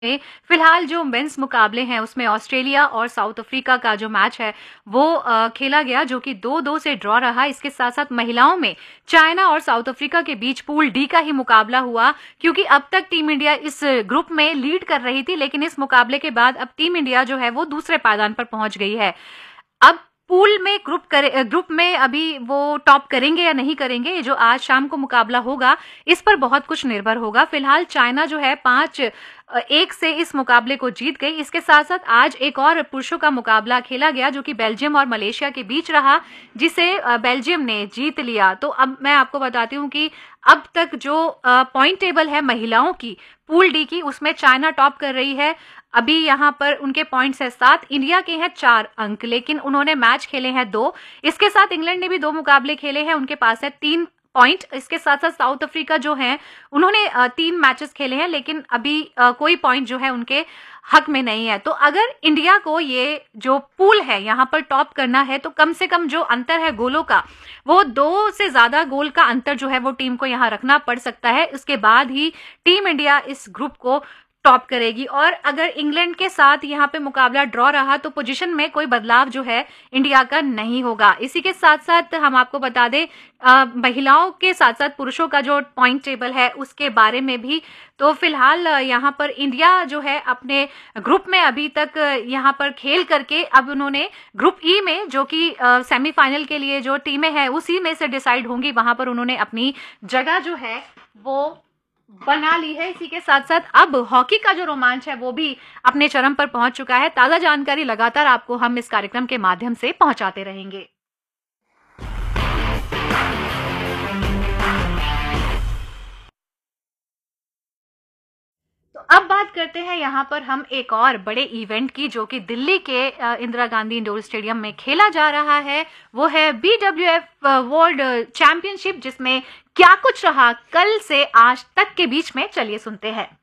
में फिलहाल जो मेंस मुकाबले हैं उसमें ऑस्ट्रेलिया और साउथ अफ्रीका का जो मैच है वो खेला गया, जो कि 2-2 से ड्रॉ रहा। इसके साथ साथ महिलाओं में चाइना और साउथ अफ्रीका के बीच पूल डी का ही मुकाबला हुआ, क्योंकि अब तक टीम इंडिया इस ग्रुप में लीड कर रही थी, लेकिन इस मुकाबले के बाद अब टीम इंडिया जो है वो दूसरे पायदान पर पहुंच गई है। अब पूल में ग्रुप में अभी वो टॉप करेंगे या नहीं करेंगे, ये जो आज शाम को मुकाबला होगा इस पर बहुत कुछ निर्भर होगा। फिलहाल चाइना जो है 5-1 से इस मुकाबले को जीत गई। इसके साथ साथ आज एक और पुरुषों का मुकाबला खेला गया जो कि बेल्जियम और मलेशिया के बीच रहा, जिसे बेल्जियम ने जीत लिया। तो अब मैं आपको बताती हूँ कि अब तक जो पॉइंट टेबल है महिलाओं की पूल डी की, उसमें चाइना टॉप कर रही है। अभी यहाँ पर उनके पॉइंट्स है 7, इंडिया के हैं 4 अंक, लेकिन उन्होंने मैच खेले हैं 2। इसके साथ इंग्लैंड ने भी 2 मुकाबले खेले हैं, उनके पास है 3 पॉइंट। इसके साथ साथ साउथ अफ्रीका जो है उन्होंने 3 मैचेस खेले हैं, लेकिन अभी कोई पॉइंट जो है उनके हक में नहीं है। तो अगर इंडिया को ये जो पूल है यहाँ पर टॉप करना है, तो कम से कम जो अंतर है गोलों का, वो 2 से ज्यादा गोल का अंतर जो है वो टीम को यहाँ रखना पड़ सकता है। उसके बाद ही टीम इंडिया इस ग्रुप को टॉप करेगी। और अगर इंग्लैंड के साथ यहाँ पे मुकाबला ड्रॉ रहा तो पोजीशन में कोई बदलाव जो है इंडिया का नहीं होगा। इसी के साथ साथ हम आपको बता दें महिलाओं के साथ साथ पुरुषों का जो पॉइंट टेबल है उसके बारे में भी। तो फिलहाल यहाँ पर इंडिया जो है अपने ग्रुप में अभी तक यहाँ पर खेल करके अब उन्होंने ग्रुप ई में, जो कि सेमीफाइनल के लिए जो टीमें हैं उसी में से डिसाइड होंगी, वहां पर उन्होंने अपनी जगह जो है वो बना ली है। इसी के साथ साथ अब हॉकी का जो रोमांच है वो भी अपने चरम पर पहुंच चुका है। ताजा जानकारी लगातार आपको हम इस कार्यक्रम के माध्यम से पहुंचाते रहेंगे। तो अब बात करते हैं यहाँ पर हम एक और बड़े इवेंट की, जो कि दिल्ली के इंदिरा गांधी इंडोर स्टेडियम में खेला जा रहा है। वो है BWF वर्ल्ड चैंपियनशिप, जिसमें क्या कुछ रहा कल से आज तक के बीच में, चलिए सुनते हैं।